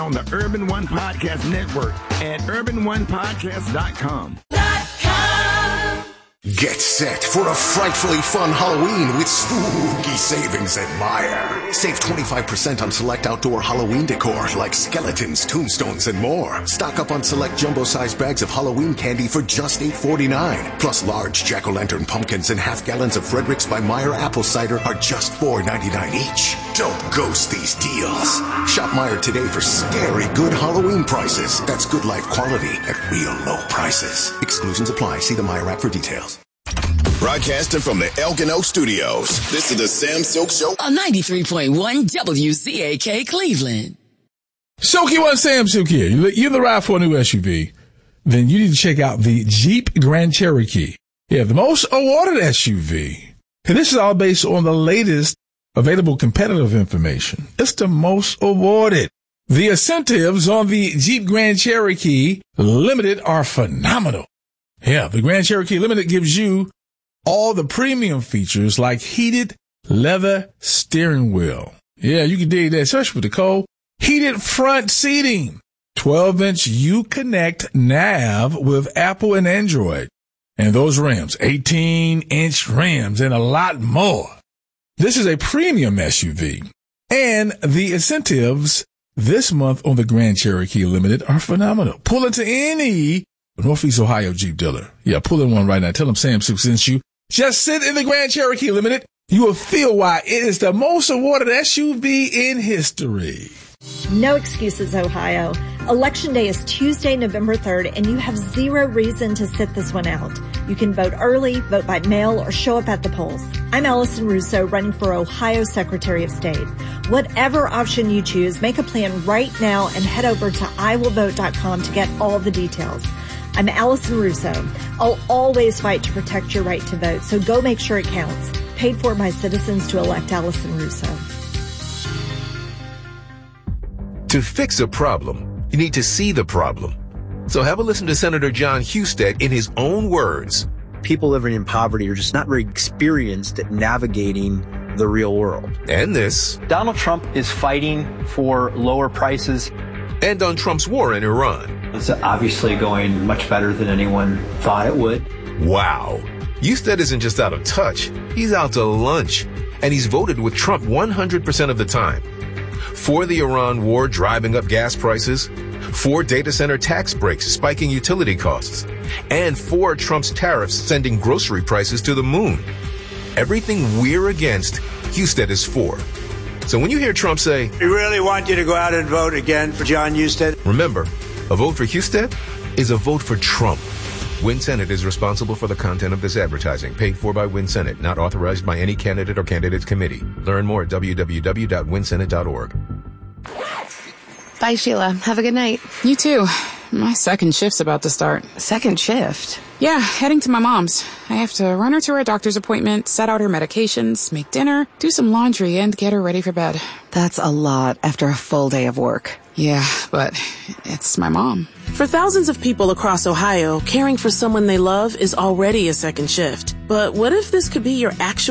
on the Urban One Podcast Network at urbanonepodcast.com. Get set for a frightfully fun Halloween with spooky savings at Meijer. Save 25% on select outdoor Halloween decor like skeletons, tombstones, and more. Stock up on select jumbo-sized bags of Halloween candy for just $8.49. Plus large jack-o'-lantern pumpkins and half gallons of Frederick's by Meijer apple cider are just $4.99 each. Don't ghost these deals. Shop Meijer today for scary good Halloween prices. That's good life quality at real low prices. Exclusions apply. See the Meijer app for details. Broadcasting from the Elgin Oak Studios, this is the Sam Silk Show on 93.1 WCAK Cleveland. Silky One, Sam Silk here. You're in the ride for a new SUV, then you need to check out the Jeep Grand Cherokee. Yeah, the most awarded SUV. And this is all based on the latest available competitive information. It's the most awarded. The incentives on the Jeep Grand Cherokee Limited are phenomenal. Yeah, the Grand Cherokee Limited gives you all the premium features like heated leather steering wheel. Yeah, you can dig that, especially with the cold. Heated front seating, 12-inch Uconnect nav with Apple and Android. And those rims, 18-inch rims and a lot more. This is a premium SUV. And the incentives this month on the Grand Cherokee Limited are phenomenal. Pull into any Northeast Ohio Jeep dealer. Yeah, pull in one right now. Tell them Sam Silk sent you. Just sit in the Grand Cherokee Limited. You will feel why it is the most awarded SUV in history. No excuses, Ohio. Election Day is Tuesday, November 3rd, and you have zero reason to sit this one out. You can vote early, vote by mail, or show up at the polls. I'm Allison Russo, running for Ohio Secretary of State. Whatever option you choose, make a plan right now and head over to iwillvote.com to get all the details. I'm Allison Russo. I'll always fight to protect your right to vote, so go make sure it counts. Paid for by citizens to elect Allison Russo. To fix a problem, you need to see the problem. So have a listen to Senator John Husted in his own words. People living in poverty are just not very experienced at navigating the real world. And this. Donald Trump is fighting for lower prices. And on Trump's war in Iran. It's obviously going much better than anyone thought it would. Wow. Husted isn't just out of touch. He's out to lunch. And he's voted with Trump 100% of the time. For the Iran war driving up gas prices. For data center tax breaks spiking utility costs. And for Trump's tariffs sending grocery prices to the moon. Everything we're against, Husted is for. So when you hear Trump say, "We really want you to go out and vote again for John Husted," remember, a vote for Husted is a vote for Trump. Win Senate is responsible for the content of this advertising, paid for by Win Senate, not authorized by any candidate or candidates committee. Learn more at www.winsenate.org. Bye, Sheila. Have a good night. You too. My second shift's about to start. Second shift? Yeah, heading to my mom's. I have to run her to her doctor's appointment, set out her medications, make dinner, do some laundry, and get her ready for bed. That's a lot after a full day of work. Yeah, but it's my mom. For thousands of people across Ohio, caring for someone they love is already a second shift. But what if this could be your actual